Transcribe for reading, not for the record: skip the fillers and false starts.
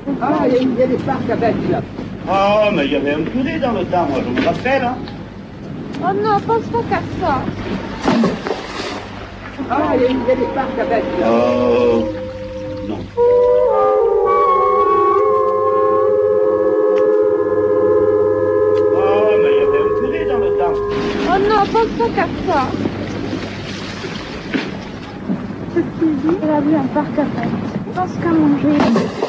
Ah, il y a des parcs à bêtes, là. Oh, mais il y avait un curé dans le temps, moi, je me rappelle, hein. Oh non, pense pas qu'à ça. Ah, il y a des parcs à bêtes, là. Oh, non. Oh, mais il y avait un curé dans le temps. Oh non, pense pas qu'à ça. Elle a vu un parc à bêtes. Pense qu'à manger.